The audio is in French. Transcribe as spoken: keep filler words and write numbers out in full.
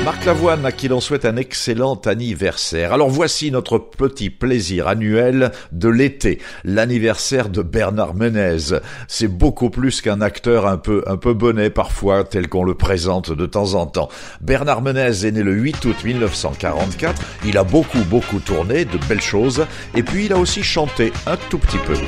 Marc Lavoine à qui l'on souhaite un excellent anniversaire. Alors voici notre petit plaisir annuel de l'été, l'anniversaire de Bernard Menez. C'est beaucoup plus qu'un acteur un peu un peu bonnet parfois tel qu'on le présente de temps en temps. Bernard Menez est né le huit août mille neuf cent quarante-quatre, il a beaucoup beaucoup tourné, de belles choses, et puis il a aussi chanté un tout petit peu.